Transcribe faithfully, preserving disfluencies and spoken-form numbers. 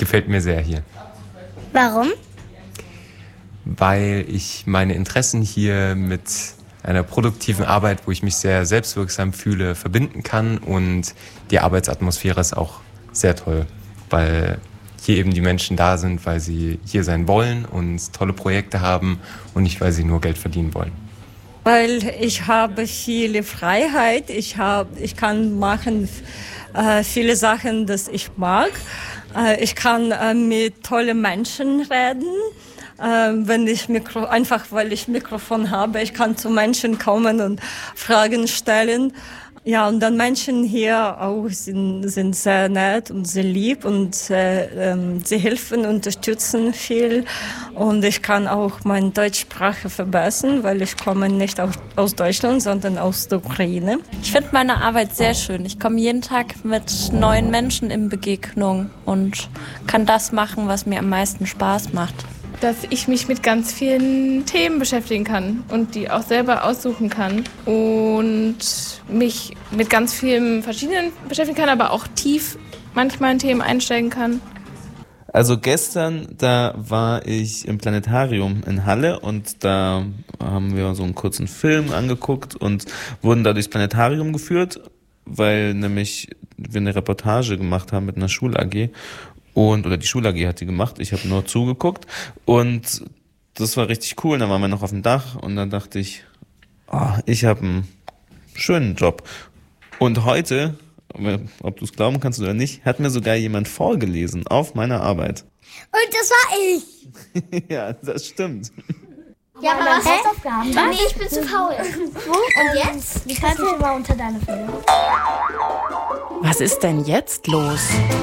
gefällt mir sehr hier. Warum? Weil ich meine Interessen hier mit einer produktiven Arbeit, wo ich mich sehr selbstwirksam fühle, verbinden kann. Und die Arbeitsatmosphäre ist auch sehr toll, weil hier eben die Menschen da sind, weil sie hier sein wollen und tolle Projekte haben und nicht, weil sie nur Geld verdienen wollen. Weil ich habe viele Freiheit, ich, hab, ich kann machen äh, viele Sachen, die ich mag. Äh, ich kann äh, mit tollen Menschen reden. Wenn ich Mikro, einfach weil ich Mikrofon habe, ich kann zu Menschen kommen und Fragen stellen. Ja, und dann Menschen hier auch sind, sind sehr nett und sehr lieb und äh, ähm, sie helfen, unterstützen viel. Und ich kann auch meine Deutschsprache verbessern, weil ich komme nicht aus, aus Deutschland, sondern aus der Ukraine. Ich finde meine Arbeit sehr schön. Ich komme jeden Tag mit neuen Menschen in Begegnung und kann das machen, was mir am meisten Spaß macht. Dass ich mich mit ganz vielen Themen beschäftigen kann und die auch selber aussuchen kann und mich mit ganz vielen verschiedenen beschäftigen kann, aber auch tief manchmal in Themen einsteigen kann. Also gestern, da war ich im Planetarium in Halle und da haben wir so einen kurzen Film angeguckt und wurden da durchs Planetarium geführt, weil nämlich wir eine Reportage gemacht haben mit einer Schul-A G. Und, oder die Schul-A G hat die gemacht, ich habe nur zugeguckt und das war richtig cool. Dann waren wir noch auf dem Dach und dann dachte ich, oh, ich habe einen schönen Job. Und heute, ob du es glauben kannst oder nicht, hat mir sogar jemand vorgelesen auf meiner Arbeit. Und das war ich. Ja, das stimmt. Ja, aber was Hausaufgaben? Nee, ich bin zu faul. Und jetzt? Ich schreibe mal unter deine Fülle. Was ist denn jetzt los?